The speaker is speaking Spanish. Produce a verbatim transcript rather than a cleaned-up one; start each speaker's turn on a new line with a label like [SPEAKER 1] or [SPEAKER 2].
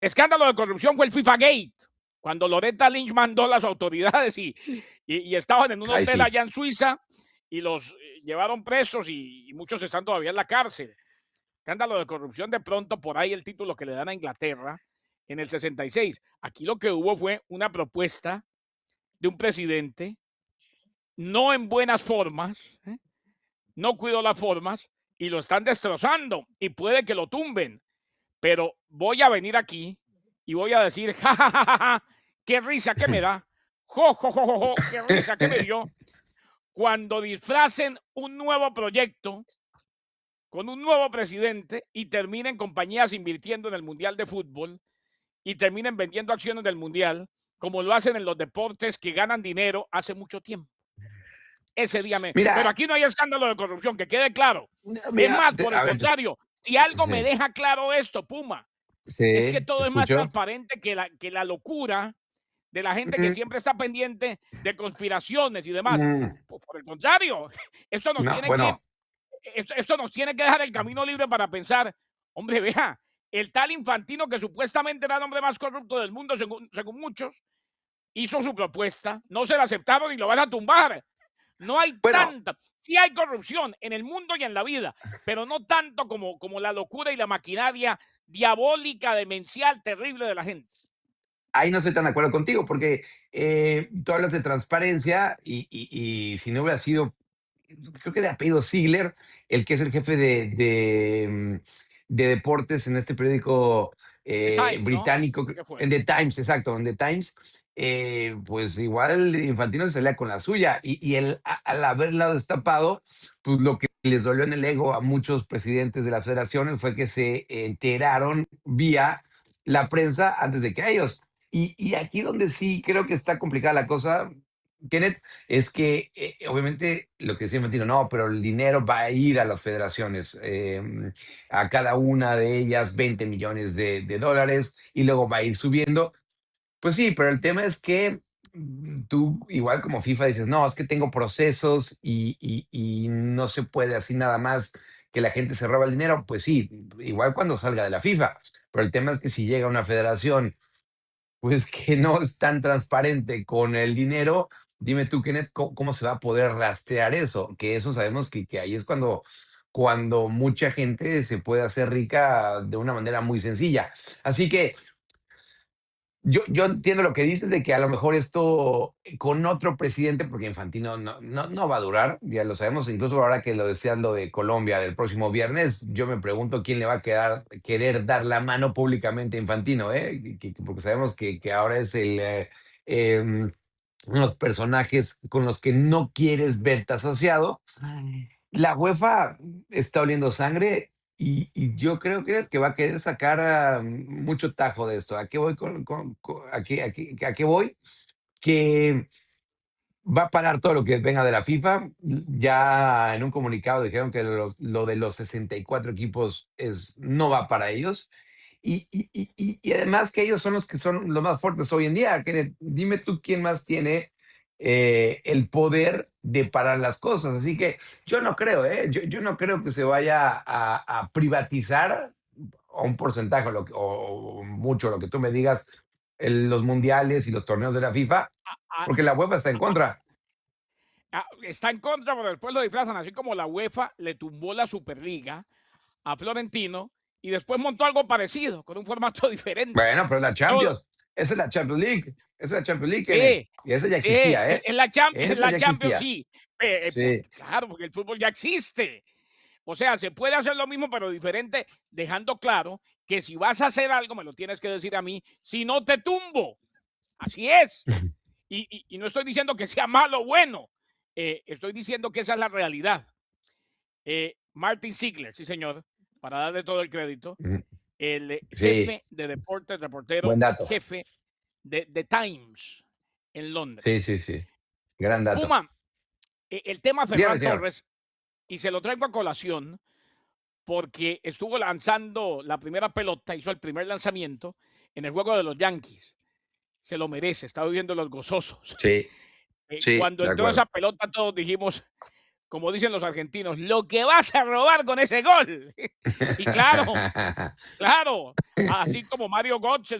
[SPEAKER 1] escándalo de corrupción fue el FIFA Gate, cuando Loretta Lynch mandó a las autoridades y, y, y estaban en un
[SPEAKER 2] Ay,
[SPEAKER 1] hotel
[SPEAKER 2] sí.
[SPEAKER 1] allá en Suiza y los eh, llevaron presos y, y muchos están todavía en la cárcel. Escándalo de corrupción, de pronto por ahí el título que le dan a Inglaterra en el sesenta y seis. Aquí lo que hubo fue una propuesta de un presidente no en buenas formas, ¿eh? No cuidó las formas y lo están destrozando y puede que lo tumben, pero voy a venir aquí y voy a decir, ja, ja, ja, ja, ja, qué risa que me da, jo, jo, jo, jo, jo, qué risa que me dio cuando disfracen un nuevo proyecto con un nuevo presidente y terminen compañías invirtiendo en el Mundial de Fútbol y terminen vendiendo acciones del Mundial, como lo hacen en los deportes que ganan dinero hace mucho tiempo. Ese día me... Pero
[SPEAKER 2] Mira,
[SPEAKER 1] aquí no hay escándalo de corrupción, que quede claro.
[SPEAKER 2] no,
[SPEAKER 1] Es
[SPEAKER 2] mira,
[SPEAKER 1] más,
[SPEAKER 2] te
[SPEAKER 1] por
[SPEAKER 2] a
[SPEAKER 1] el
[SPEAKER 2] ver, entonces
[SPEAKER 1] contrario, si algo me
[SPEAKER 2] sí,
[SPEAKER 1] deja claro esto, Puma, es que
[SPEAKER 2] sí, te
[SPEAKER 1] todo es más
[SPEAKER 2] escucho.
[SPEAKER 1] transparente que la, que la locura de la gente que
[SPEAKER 2] Mm,
[SPEAKER 1] siempre está pendiente de conspiraciones y demás.
[SPEAKER 2] mm,
[SPEAKER 1] Por, por el contrario, esto nos
[SPEAKER 2] no,
[SPEAKER 1] tiene que,
[SPEAKER 2] bueno,
[SPEAKER 1] esto, esto nos tiene que dejar el camino libre para pensar, hombre, vea, el tal Infantino que supuestamente era el hombre más corrupto del mundo, según, según muchos, hizo su propuesta, no se la aceptaron y lo van a tumbar. No hay
[SPEAKER 2] bueno,
[SPEAKER 1] tanta, sí hay corrupción en el mundo y en la vida, pero no tanto como, como la locura y la maquinaria diabólica, demencial, terrible de la gente.
[SPEAKER 2] ahí no estoy tan de acuerdo contigo, porque eh, tú hablas de transparencia y, y- y si no hubiera sido, creo que de apellido Ziegler, el que es el jefe de, de, mm, de deportes en este periódico
[SPEAKER 1] The
[SPEAKER 2] eh,
[SPEAKER 1] Times, ¿no?
[SPEAKER 2] británico,
[SPEAKER 1] Creo que fue.
[SPEAKER 2] en The Times, exacto, en The Times, eh, pues igual Infantino se salía con la suya y, y él, a- al haberla destapado, pues lo que les dolió en el ego a muchos presidentes de las federaciones fue que se enteraron vía la prensa antes de que a ellos. Y, y aquí donde sí creo que está complicada la cosa, Kenneth, es que eh, obviamente lo que decía Infantino, no, pero el dinero va a ir a las federaciones, eh, a cada una de ellas veinte millones de, de dólares y luego va a ir subiendo. Pues sí, pero el tema es que mm, tú, igual como FIFA, dices, no, es que tengo procesos y, y, y no se puede así nada más que la gente se roba el dinero. Pues sí, igual cuando salga de la FIFA. Pero el tema es que si llega una federación pues que no es tan transparente con el dinero, dime tú, Kenneth, ¿cómo, cómo se va a poder rastrear eso? Que eso sabemos que, que ahí es cuando, cuando mucha gente se puede hacer rica de una manera muy sencilla. Así que yo, yo entiendo lo que dices de que a lo mejor esto eh, con otro presidente, porque Infantino no, no, no va a durar, ya lo sabemos, incluso ahora que lo decías lo de Colombia del próximo viernes, yo me pregunto quién le va a quedar, querer dar la mano públicamente a Infantino, ¿eh? Que- que- porque sabemos que, que ahora es el, eh, em, uno de los personajes con los que no quieres verte asociado. La UEFA está oliendo sangre y, y yo creo que, que va a querer sacar ah, mucho tajo de esto. ¿A qué voy con, con- con- a qué, a qué- a qué voy? Que va a parar todo lo que venga de la FIFA. Ya en un comunicado dijeron que los- lo de los sesenta y cuatro equipos es, no va para ellos. Y, y- y- y- y además que ellos son los que son los más fuertes hoy en día. Kenneth, dime tú quién más tiene eh, el poder de parar las cosas. Así que yo no creo, ¿eh? Yo, yo no creo que se vaya a, a privatizar o un porcentaje o, lo que- o- o mucho lo que tú me digas, el- los mundiales y los torneos de la FIFA,
[SPEAKER 1] Ah,
[SPEAKER 2] porque la UEFA está en
[SPEAKER 1] ah,
[SPEAKER 2] contra.
[SPEAKER 1] ah, está en contra, pero después lo disfrazan, así como la UEFA le tumbó la Superliga a Florentino y después montó algo parecido, con un formato diferente.
[SPEAKER 2] Bueno, pero la
[SPEAKER 1] Todo,
[SPEAKER 2] Champions, esa es la Champions League, esa es la Champions League, Kenneth,
[SPEAKER 1] sí,
[SPEAKER 2] y esa ya
[SPEAKER 1] sí,
[SPEAKER 2] existía,
[SPEAKER 1] en,
[SPEAKER 2] ¿eh?
[SPEAKER 1] en la, Cham- en
[SPEAKER 2] Esa
[SPEAKER 1] la
[SPEAKER 2] ya
[SPEAKER 1] Champions
[SPEAKER 2] existía.
[SPEAKER 1] sí, eh, eh,
[SPEAKER 2] Sí.
[SPEAKER 1] porque, claro, porque el fútbol ya existe. O sea, se puede hacer lo mismo, pero diferente, dejando claro que si vas a hacer algo, me lo tienes que decir a mí, si no te tumbo. Así es. Y, y- y no estoy diciendo que sea malo o bueno, eh, estoy diciendo que esa es la realidad. Eh, Martin Ziegler, sí señor, para darle todo el crédito,
[SPEAKER 2] Ujú.
[SPEAKER 1] el eh,
[SPEAKER 2] Sí,
[SPEAKER 1] jefe de deportes, reportero
[SPEAKER 2] buen dato.
[SPEAKER 1] jefe de The Times en
[SPEAKER 2] Sí,
[SPEAKER 1] Londres.
[SPEAKER 2] sí, sí. Gran dato.
[SPEAKER 1] Puma, eh, el tema
[SPEAKER 2] Dígame,
[SPEAKER 1] Ferran
[SPEAKER 2] señor.
[SPEAKER 1] Torres, y se lo traigo a colación porque estuvo lanzando la primera pelota, hizo el primer lanzamiento en el juego de los Yankees. Se lo merece, está viviendo los gozosos.
[SPEAKER 2] Sí,
[SPEAKER 1] Eh,
[SPEAKER 2] sí,
[SPEAKER 1] cuando
[SPEAKER 2] de
[SPEAKER 1] entró esa
[SPEAKER 2] acuerdo.
[SPEAKER 1] pelota, todos dijimos, como dicen los argentinos, lo que vas a robar con ese gol. Y claro, claro, así como Mario Götze